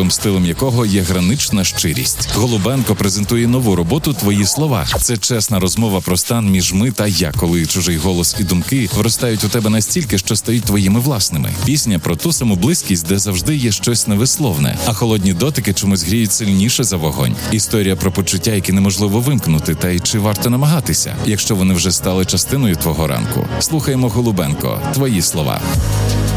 основним стилем якого є гранична щирість. Голубенко презентує нову роботу «Твої слова». Це чесна розмова про стан між ми та я, коли чужий голос і думки вростають у тебе настільки, що стають твоїми власними. Пісня про ту саму близькість, де завжди є щось невисловне, а холодні дотики чомусь гріють сильніше за вогонь. Історія про почуття, які неможливо вимкнути, та й чи варто намагатися, якщо вони вже стали частиною твого ранку. Слухаємо Голубенко. «Твої слова».